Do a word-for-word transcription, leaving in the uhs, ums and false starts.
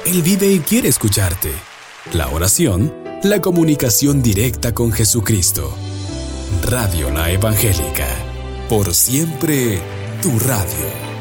Él vive y quiere escucharte. La oración, la comunicación directa con Jesucristo. Radio La Evangélica. Por siempre, tu radio.